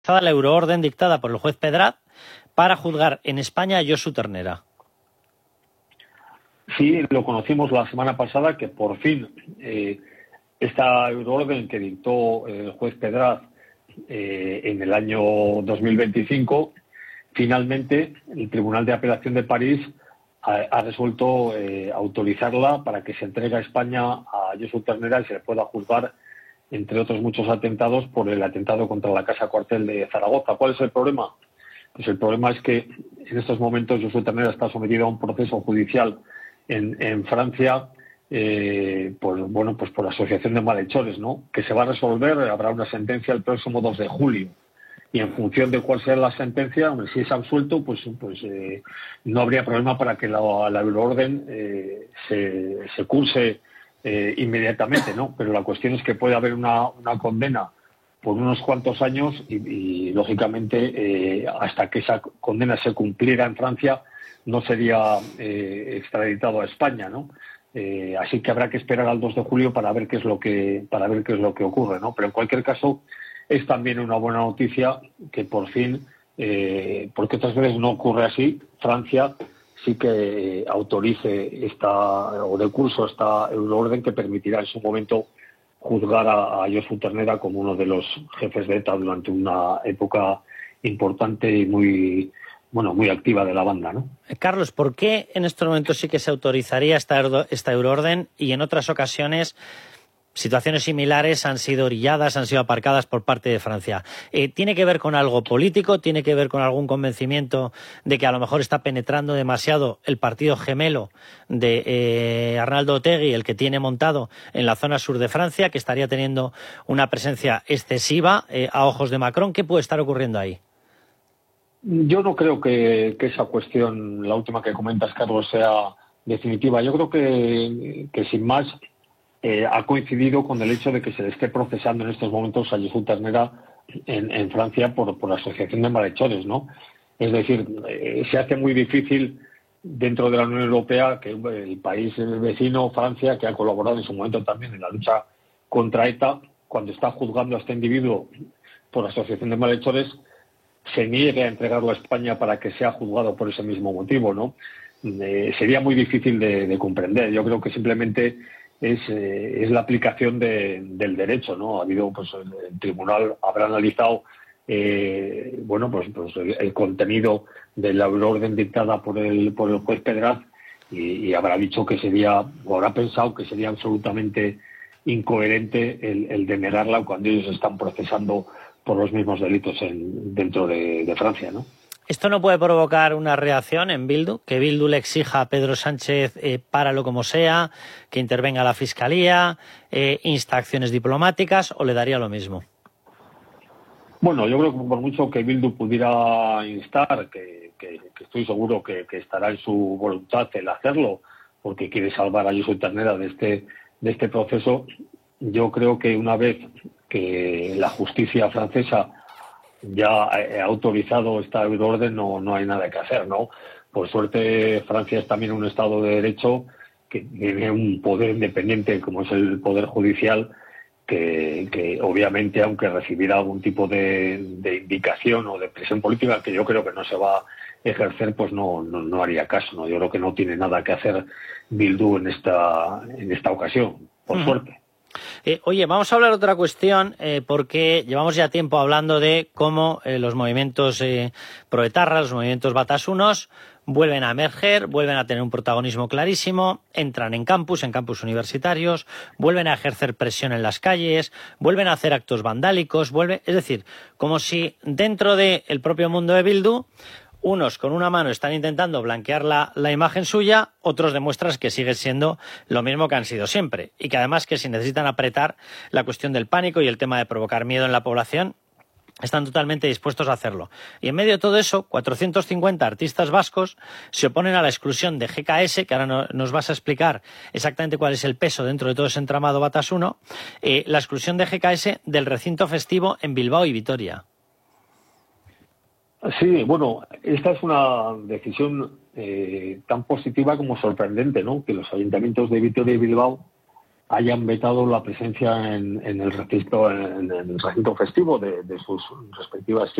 la euroorden dictada por el juez Pedraz para juzgar en España a Josu Ternera. Sí, lo conocimos la semana pasada, que por fin esta euroorden que dictó el juez Pedraz en el año 2025, finalmente el Tribunal de Apelación de París ha resuelto autorizarla para que se entregue a España a Josu Ternera y se le pueda juzgar, entre otros muchos atentados, por el atentado contra la Casa Cuartel de Zaragoza. ¿Cuál es el problema? Pues el problema es que en estos momentos Josu Ternera está sometido a un proceso judicial en Francia por asociación de malhechores, ¿no? Que se va a resolver, habrá una sentencia el próximo 2 de julio. Y en función de cuál sea la sentencia, si es absuelto, pues no habría problema para que la euroorden se curse inmediatamente, ¿no? Pero la cuestión es que puede haber una condena por unos cuantos años y lógicamente, hasta que esa condena se cumpliera en Francia, no sería extraditado a España, ¿no? Así que habrá que esperar al 2 de julio para ver qué es lo que ocurre, ¿no? Pero en cualquier caso es también una buena noticia que por fin, porque otras veces no ocurre así, Francia sí que autorice o de curso esta euroorden que permitirá en su momento juzgar a Josu Ternera como uno de los jefes de ETA durante una época importante y muy activa de la banda, ¿no? Carlos, ¿por qué en estos momentos sí que se autorizaría esta euroorden y en otras ocasiones situaciones similares han sido orilladas, han sido aparcadas por parte de Francia? ¿Tiene que ver con algo político? ¿Tiene que ver con algún convencimiento de que a lo mejor está penetrando demasiado el partido gemelo de Arnaldo Otegi, el que tiene montado en la zona sur de Francia, que estaría teniendo una presencia excesiva a ojos de Macron? ¿Qué puede estar ocurriendo ahí? Yo no creo que esa cuestión, la última que comentas, Carlos, sea definitiva. Yo creo que sin más ha coincidido con el hecho de que se le esté procesando en estos momentos a Josu Ternera en Francia por asociación de malhechores, ¿no? Es decir, se hace muy difícil dentro de la Unión Europea que el país vecino, Francia, que ha colaborado en su momento también en la lucha contra ETA, cuando está juzgando a este individuo por asociación de malhechores, se niegue a entregarlo a España para que sea juzgado por ese mismo motivo, ¿no? Sería muy difícil de comprender. Yo creo que simplemente es la aplicación del derecho, ¿no? Ha habido, el tribunal habrá analizado el contenido de la euroorden dictada por el juez Pedraz y habrá dicho que habrá pensado que sería absolutamente incoherente el denegarla cuando ellos están procesando por los mismos delitos dentro de Francia, ¿no? ¿Esto no puede provocar una reacción en Bildu? ¿Que Bildu le exija a Pedro Sánchez páralo como sea, que intervenga la Fiscalía, insta acciones diplomáticas, o le daría lo mismo? Bueno, yo creo que por mucho que Bildu pudiera instar, que estoy seguro que estará en su voluntad el hacerlo, porque quiere salvar a Josu Ternera de este proceso, yo creo que una vez que la justicia francesa ya ha autorizado esta euroorden, no hay nada que hacer, ¿no? Por suerte, Francia es también un Estado de Derecho que tiene un poder independiente como es el Poder Judicial, que obviamente, aunque recibiera algún tipo de indicación o de presión política, que yo creo que no se va a ejercer, pues no haría caso, ¿no? Yo creo que no tiene nada que hacer Bildu en esta ocasión, por suerte. Oye, vamos a hablar de otra cuestión, porque llevamos ya tiempo hablando de cómo los movimientos proetarras, los movimientos batasunos, vuelven a emerger, vuelven a tener un protagonismo clarísimo, entran en campus universitarios, vuelven a ejercer presión en las calles, vuelven a hacer actos vandálicos, es decir, como si dentro del propio mundo de Bildu unos con una mano están intentando blanquear la imagen suya, otros demuestran que siguen siendo lo mismo que han sido siempre y que además que si necesitan apretar la cuestión del pánico y el tema de provocar miedo en la población, están totalmente dispuestos a hacerlo. Y en medio de todo eso, 450 artistas vascos se oponen a la exclusión de GKS, que ahora nos vas a explicar exactamente cuál es el peso dentro de todo ese entramado batasuno, la exclusión de GKS del recinto festivo en Bilbao y Vitoria. Sí, bueno, esta es una decisión tan positiva como sorprendente, ¿no? Que los ayuntamientos de Vitoria y Bilbao hayan vetado la presencia en el recinto festivo de sus respectivas